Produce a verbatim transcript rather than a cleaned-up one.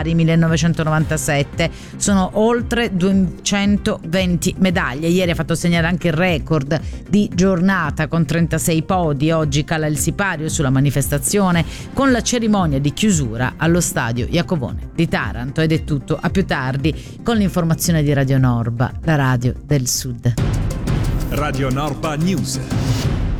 Bari millenovecentonovantasette. Sono oltre duecentoventi medaglie. Ieri ha fatto segnare anche il record di giornata con trentasei podi. Oggi cala il sipario sulla manifestazione con la cerimonia di chiusura allo stadio Iacovone di Taranto. Ed è tutto, a più tardi con l'informazione di Radio Norba, la radio del Sud. Radio Norba News.